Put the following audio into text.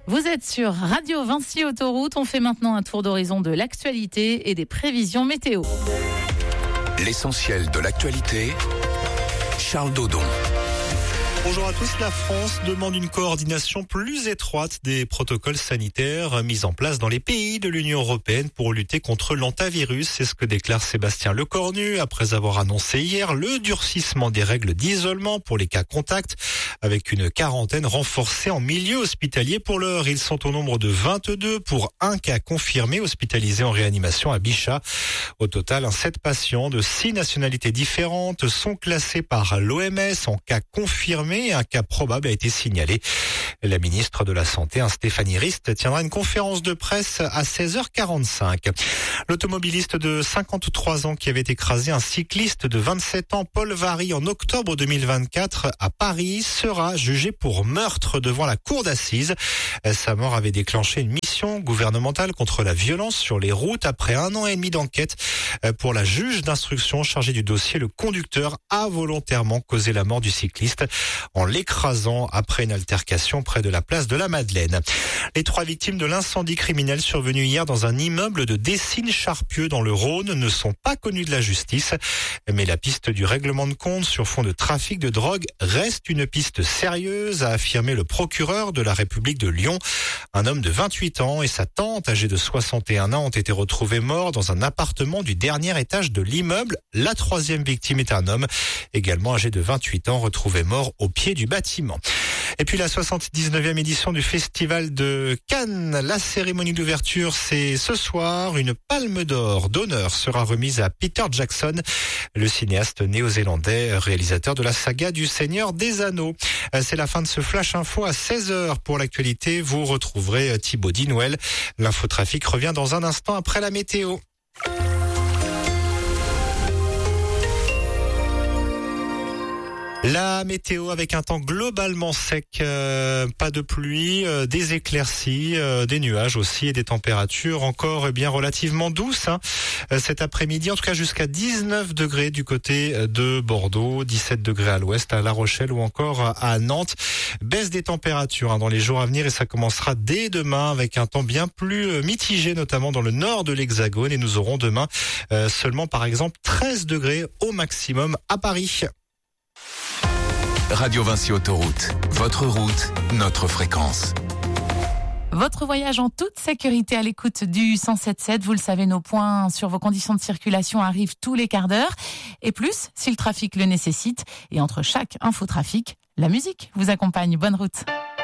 Vous êtes sur Radio Vinci Autoroute. On fait maintenant un tour d'horizon de l'actualité et des prévisions météo. L'essentiel de l'actualité, Charles Dodon. Bonjour à tous. La France demande une coordination plus étroite des protocoles sanitaires mis en place dans les pays de l'Union européenne pour lutter contre l'hantavirus. C'est ce que déclare Sébastien Lecornu après avoir annoncé hier le durcissement des règles d'isolement pour les cas contacts avec une quarantaine renforcée en milieu hospitalier. Pour l'heure, ils sont au nombre de 22 pour un cas confirmé hospitalisé en réanimation à Bichat. Au total, 7 patients de 6 nationalités différentes sont classés par l'OMS en cas confirmé. Un cas probable a été signalé. La ministre de la Santé, Stéphanie Rist, tiendra une conférence de presse à 16h45. L'automobiliste de 53 ans qui avait écrasé un cycliste de 27 ans, Paul Vary, en octobre 2024 à Paris, sera jugé pour meurtre devant la cour d'assises. Sa mort avait déclenché une mission gouvernementale contre la violence sur les routes. Après 1 an et demi d'enquête, pour la juge d'instruction chargée du dossier, le conducteur a volontairement causé la mort du cycliste en l'écrasant après une altercation près de la place de la Madeleine. Les 3 victimes de l'incendie criminel survenu hier dans un immeuble de Dessines-Charpieu dans le Rhône ne sont pas connues de la justice. Mais la piste du règlement de compte sur fond de trafic de drogue reste une piste sérieuse, a affirmé le procureur de la République de Lyon. Un homme de 28 ans et sa tante âgée de 61 ans ont été retrouvés morts dans un appartement du dernier étage de l'immeuble. La 3e victime est un homme, également âgé de 28 ans, retrouvé mort au pied du bâtiment. Et puis la 79e édition du Festival de Cannes. La cérémonie d'ouverture, c'est ce soir. Une palme d'or d'honneur sera remise à Peter Jackson, le cinéaste néo-zélandais, réalisateur de la saga du Seigneur des Anneaux. C'est la fin de ce Flash Info à 16h. Pour l'actualité, vous retrouverez Thibaut Dinouel. L'infotrafic revient dans un instant après la météo. La météo avec un temps globalement sec, pas de pluie, des éclaircies, des nuages aussi et des températures encore bien relativement douces cet après-midi, en tout cas jusqu'à 19 degrés du côté de Bordeaux, 17 degrés à l'ouest, à La Rochelle ou encore à Nantes. Baisse des températures dans les jours à venir et ça commencera dès demain avec un temps bien plus mitigé, notamment dans le nord de l'Hexagone, et nous aurons demain seulement par exemple 13 degrés au maximum à Paris. Radio Vinci Autoroute, votre route, notre fréquence. Votre voyage en toute sécurité à l'écoute du 107.7. Vous le savez, nos points sur vos conditions de circulation arrivent tous les quarts d'heure. Et plus, si le trafic le nécessite. Et entre chaque infotrafic, la musique vous accompagne. Bonne route.